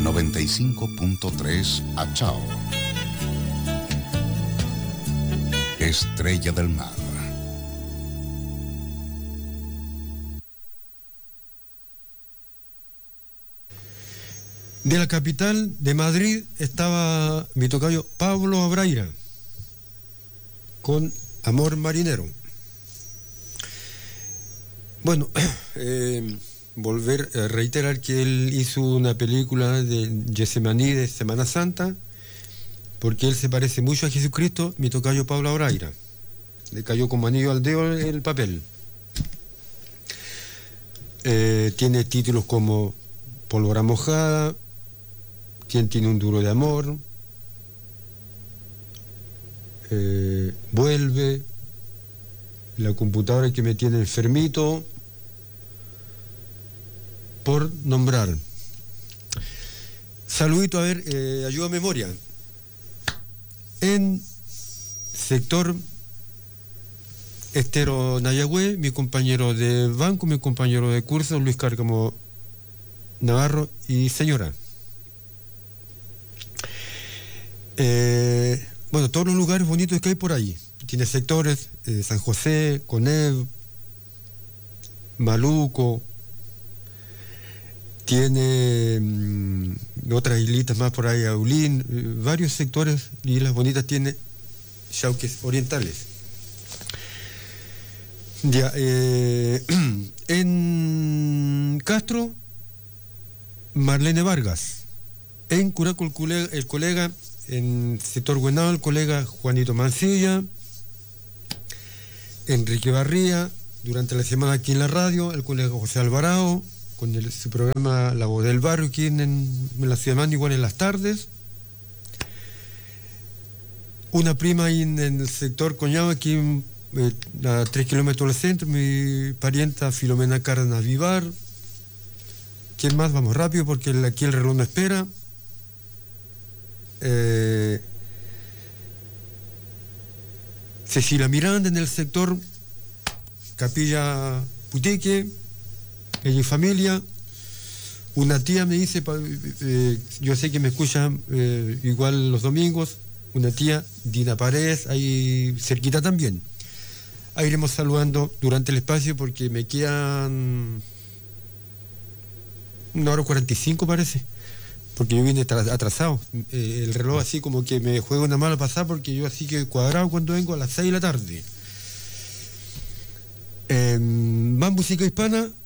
95.3 Achao. Estrella del Mar. De la capital de Madrid estaba mi tocayo Pablo Abraira con Amor Marinero. Bueno, volver a reiterar que él hizo una película de Getsemaní de Semana Santa, porque él se parece mucho a Jesucristo, mi tocayo Pablo Abraira. Le cayó como anillo al dedo el papel. Tiene títulos como Pólvora mojada, ¿Quién tiene un duro de amor? Vuelve, La computadora que me tiene enfermito, por nombrar. Saludito, a ver, ayuda a memoria. En sector Estero Nayagüe, mi compañero de banco, mi compañero de curso, Luis Cárcamo Navarro y señora. Bueno, todos los lugares bonitos que hay por ahí. Tiene sectores, San José, Conev, Maluco, tiene otras islitas más por ahí, Aulín, varios sectores, islas bonitas tiene Chauques orientales. Ya, en Castro, Marlene Vargas. En Curaco el colega, en sector Huenao el colega Juanito Mancilla. Enrique Barría, durante la semana aquí en la radio, el colega José Alvarado, con su programa La Voz del Barrio, aquí en la semana, igual en las tardes. Una prima ahí en el sector Coñado, aquí a 3 kilómetros del centro, mi parienta Filomena Cárdenas Vivar. ¿Quién más? Vamos rápido porque aquí el reloj no espera. Cecilia Miranda en el sector Capilla Puteque, ella y familia. Una tía me dice, yo sé que me escuchan igual los domingos, una tía, Dina Paredes, ahí cerquita también. Ahí iremos saludando durante el espacio porque me quedan 1:45 parece, porque yo vine atrasado. El reloj así como que me juega una mala pasada porque yo así que cuadrado cuando vengo a las 6 de la tarde. Más música hispana.